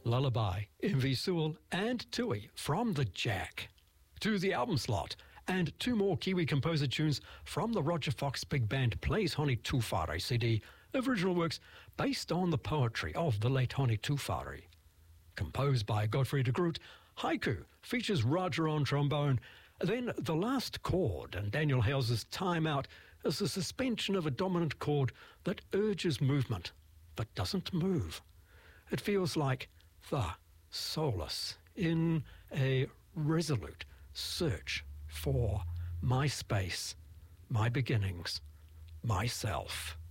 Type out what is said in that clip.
Lullaby, MV Sewell and Tui from the Jack. To the album slot, and two more Kiwi composer tunes from the Roger Fox Big Band Plays Honi Tufare CD, original works based on the poetry of the late Honi Tufare. Composed by Godfrey de Groot, Haiku features Roger on trombone. Then The Last Chord and Daniel Hale's Time Out is the suspension of a dominant chord that urges movement but doesn't move. It feels like the solace in a resolute search for my space, my beginnings, myself.